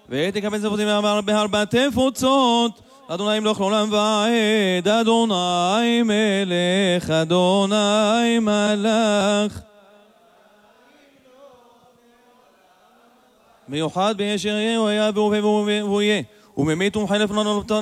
ותקבל צפותים בהרבה תפוצות. אדוני ימלוך לעולם ועד, אדוני מלך, אדוני מלך. מיוחד בישר יהיה, הוא היה והוא יהיה, וממית ומחי לפנינו